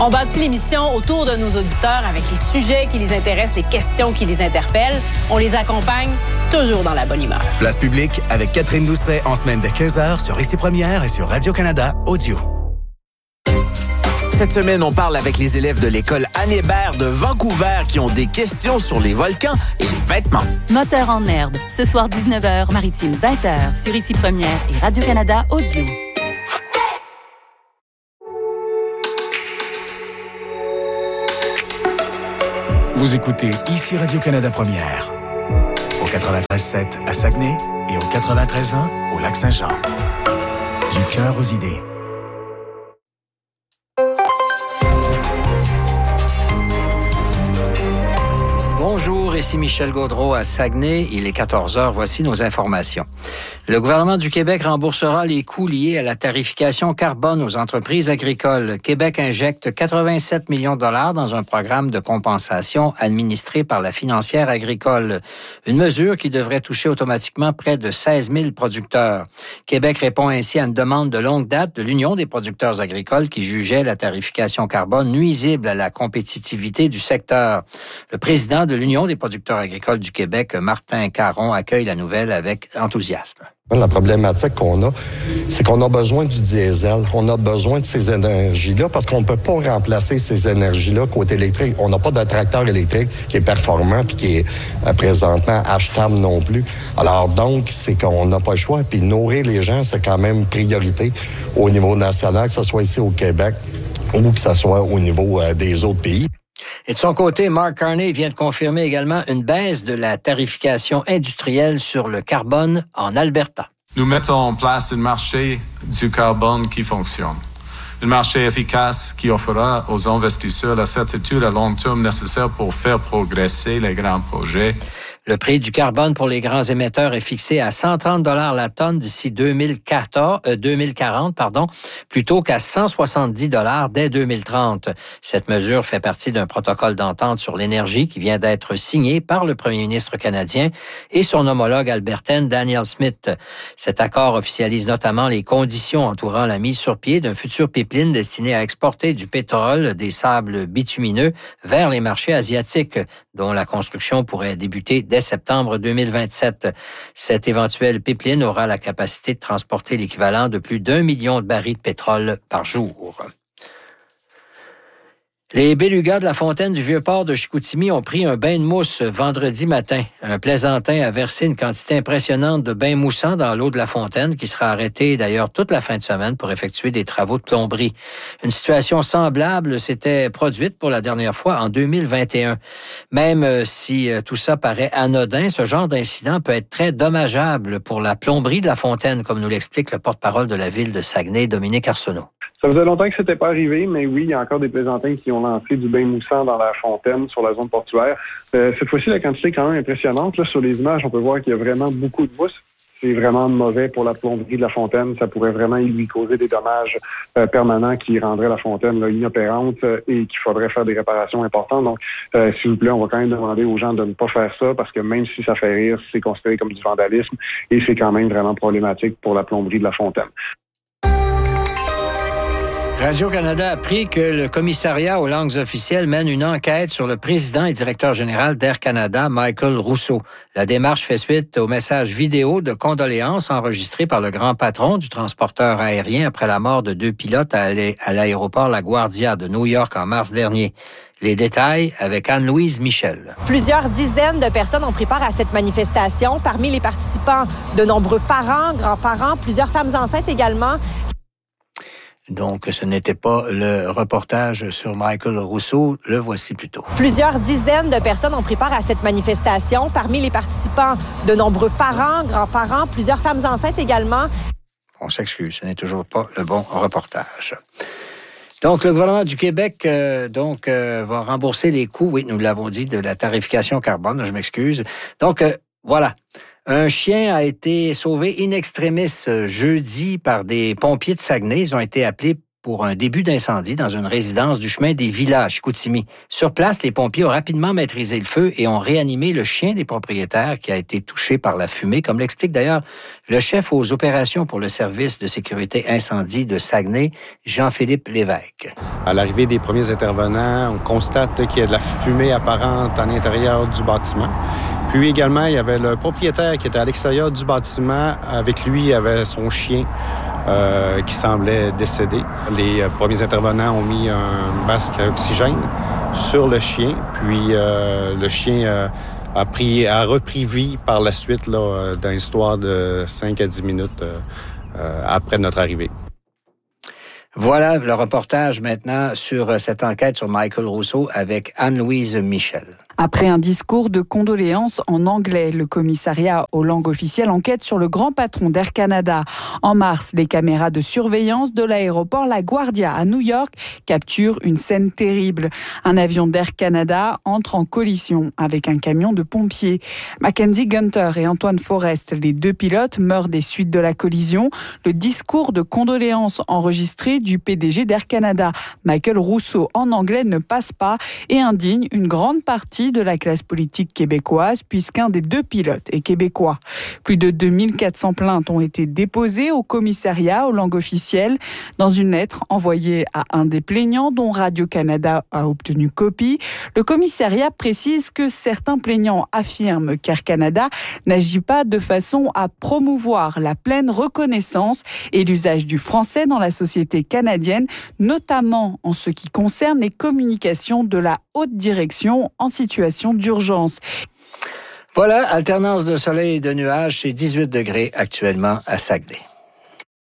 On bâtit l'émission autour de nos auditeurs avec les sujets qui les intéressent, les questions qui les interpellent. On les accompagne toujours dans la bonne humeur. Place publique avec Catherine Doucet en semaine de 15h sur Ici Première et sur Radio-Canada Audio. Cette semaine, on parle avec les élèves de l'école Anne Hébert de Vancouver qui ont des questions sur les volcans et les vêtements. Moteur en herbe, ce soir 19h, Maritime 20h, sur Ici Première et Radio-Canada Audio. Vous écoutez Ici Radio-Canada Première, au 93.7 à Saguenay et au 93.1 au Lac-Saint-Jean. Du cœur aux idées. Bonjour, ici Michel Gaudreault à Saguenay. Il est 14h. Voici nos informations. Le gouvernement du Québec remboursera les coûts liés à la tarification carbone aux entreprises agricoles. Québec injecte 87 millions de dollars dans un programme de compensation administré par la financière agricole. Une mesure qui devrait toucher automatiquement près de 16 000 producteurs. Québec répond ainsi à une demande de longue date de l'Union des producteurs agricoles qui jugeait la tarification carbone nuisible à la compétitivité du secteur. Le président de l'Union des producteurs agricoles du Québec, Martin Caron, accueille la nouvelle avec enthousiasme. La problématique qu'on a, c'est qu'on a besoin du diesel. On a besoin de ces énergies-là parce qu'on ne peut pas remplacer ces énergies-là côté électrique. On n'a pas de tracteur électrique qui est performant puis qui est présentement achetable non plus. Alors donc, c'est qu'on n'a pas le choix. Puis nourrir les gens, c'est quand même priorité au niveau national, que ce soit ici au Québec ou que ce soit au niveau des autres pays. Et de son côté, Mark Carney vient de confirmer également une baisse de la tarification industrielle sur le carbone en Alberta. Nous mettons en place un marché du carbone qui fonctionne. Un marché efficace qui offrira aux investisseurs la certitude à long terme nécessaire pour faire progresser les grands projets. Le prix du carbone pour les grands émetteurs est fixé à 130 $ la tonne d'ici 2040, plutôt qu'à 170 $ dès 2030. Cette mesure fait partie d'un protocole d'entente sur l'énergie qui vient d'être signé par le premier ministre canadien et son homologue albertaine Danielle Smith. Cet accord officialise notamment les conditions entourant la mise sur pied d'un futur pipeline destiné à exporter du pétrole des sables bitumineux vers les marchés asiatiques, dont la construction pourrait débuter dès septembre 2027. Cet éventuel pipeline aura la capacité de transporter l'équivalent de plus d'1 million de barils de pétrole par jour. Les belugas de la fontaine du Vieux-Port de Chicoutimi ont pris un bain de mousse vendredi matin. Un plaisantin a versé une quantité impressionnante de bain moussant dans l'eau de la fontaine qui sera arrêtée d'ailleurs toute la fin de semaine pour effectuer des travaux de plomberie. Une situation semblable s'était produite pour la dernière fois en 2021. Même si tout ça paraît anodin, ce genre d'incident peut être très dommageable pour la plomberie de la fontaine, comme nous l'explique le porte-parole de la ville de Saguenay, Dominique Arsenault. Ça faisait longtemps que c'était pas arrivé, mais oui, il y a encore des plaisantins qui ont lancé du bain moussant dans la fontaine sur la zone portuaire. Cette fois-ci, la quantité est quand même impressionnante. Là, sur les images, on peut voir qu'il y a vraiment beaucoup de mousse. C'est vraiment mauvais pour la plomberie de la fontaine. Ça pourrait vraiment lui causer des dommages permanents qui rendraient la fontaine inopérante et qu'il faudrait faire des réparations importantes. Donc, s'il vous plaît, on va quand même demander aux gens de ne pas faire ça parce que même si ça fait rire, c'est considéré comme du vandalisme et c'est quand même vraiment problématique pour la plomberie de la fontaine. Radio-Canada a appris que le commissariat aux langues officielles mène une enquête sur le président et directeur général d'Air Canada, Michael Rousseau. La démarche fait suite au message vidéo de condoléances enregistré par le grand patron du transporteur aérien après la mort de 2 pilotes à l'aéroport LaGuardia de New York en mars dernier. Les détails avec Anne-Louise Michel. Plusieurs dizaines de personnes ont pris part à cette manifestation. Parmi les participants, de nombreux parents, grands-parents, plusieurs femmes enceintes également. Donc, ce n'était pas le reportage sur Michael Rousseau. Le voici plutôt. Plusieurs dizaines de personnes ont pris part à cette manifestation. Parmi les participants, de nombreux parents, grands-parents, plusieurs femmes enceintes également. On s'excuse, ce n'est toujours pas le bon reportage. Donc, le gouvernement du Québec va rembourser les coûts, oui, nous l'avons dit, de la tarification carbone. Je m'excuse. Donc, voilà. Un chien a été sauvé in extremis jeudi par des pompiers de Saguenay. Ils ont été appelés pour un début d'incendie dans une résidence du chemin des Villas à Chicoutimi. Sur place, les pompiers ont rapidement maîtrisé le feu et ont réanimé le chien des propriétaires qui a été touché par la fumée, comme l'explique d'ailleurs le chef aux opérations pour le service de sécurité incendie de Saguenay, Jean-Philippe Lévesque. À l'arrivée des premiers intervenants, on constate qu'il y a de la fumée apparente à l'intérieur du bâtiment. Puis également, il y avait le propriétaire qui était à l'extérieur du bâtiment. Avec lui, il y avait son chien qui semblait décédé. Les premiers intervenants ont mis un masque à oxygène sur le chien. Puis le chien a repris vie par la suite là, dans l'histoire de 5 à 10 minutes après notre arrivée. Voilà le reportage maintenant sur cette enquête sur Michael Rousseau avec Anne-Louise Michel. Après un discours de condoléances en anglais, le commissariat aux langues officielles enquête sur le grand patron d'Air Canada. En mars, les caméras de surveillance de l'aéroport LaGuardia à New York capturent une scène terrible. Un avion d'Air Canada entre en collision avec un camion de pompiers. Mackenzie Gunter et Antoine Forrest, les deux pilotes, meurent des suites de la collision. Le discours de condoléances enregistré du PDG d'Air Canada, Michael Rousseau, en anglais ne passe pas et indigne une grande partie de la classe politique québécoise puisqu'un des deux pilotes est québécois. Plus de 2400 plaintes ont été déposées au commissariat aux langues officielles. Dans une lettre envoyée à un des plaignants dont Radio-Canada a obtenu copie, le commissariat précise que certains plaignants affirment qu'Air Canada n'agit pas de façon à promouvoir la pleine reconnaissance et l'usage du français dans la société canadienne, notamment en ce qui concerne les communications de la haute direction en situation d'urgence. Voilà, alternance de soleil et de nuages, c'est 18 degrés actuellement à Saguenay.